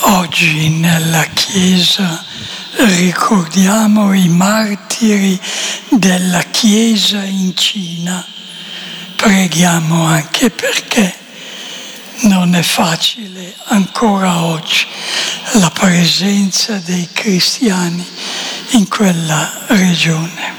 Oggi nella Chiesa ricordiamo i martiri della Chiesa in Cina. Preghiamo anche perché non è facile ancora oggi la presenza dei cristiani in quella regione.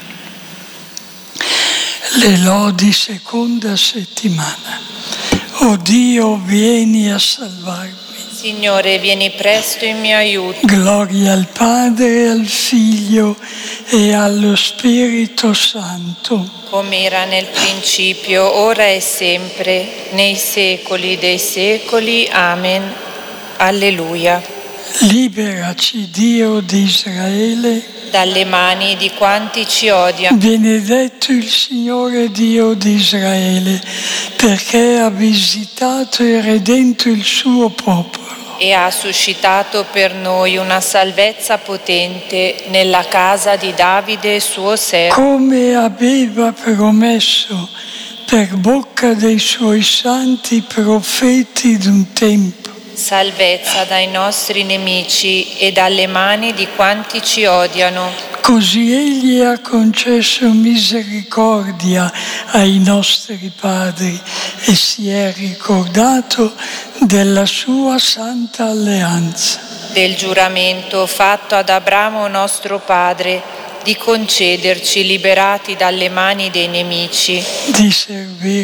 Le lodi seconda settimana. O Dio, vieni a salvarmi. Signore, vieni presto in mio aiuto. Gloria al Padre, al Figlio e allo Spirito Santo. Come era nel principio, ora e sempre, nei secoli dei secoli. Amen. Alleluia. Liberaci, Dio di Israele, dalle mani di quanti ci odiano. Benedetto il Signore Dio di Israele, perché ha visitato e redento il suo popolo. E ha suscitato per noi una salvezza potente nella casa di Davide suo servo. Come aveva promesso per bocca dei suoi santi profeti d'un tempo. Salvezza dai nostri nemici e dalle mani di quanti ci odiano. Così Egli ha concesso misericordia ai nostri padri e si è ricordato della sua santa alleanza. Del giuramento fatto ad Abramo nostro padre, di concederci, liberati dalle mani dei nemici, di servire